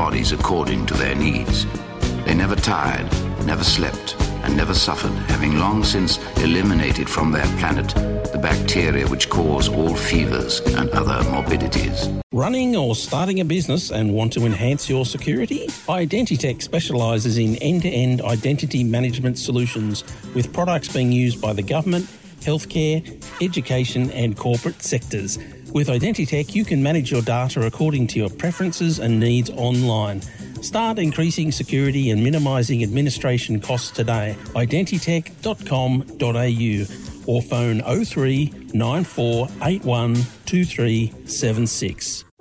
bodies according to their needs. They never tired, never slept, and never suffered, having long since eliminated from their planet the bacteria which cause all fevers and other morbidities. Running or starting a business and want to enhance your security? Identitech specialises in end-to-end identity management solutions with products being used by the government, healthcare, education and corporate sectors. With Identitech, you can manage your data according to your preferences and needs online. Start increasing security and minimising administration costs today. Identitech.com.au or phone 03 9481 2376.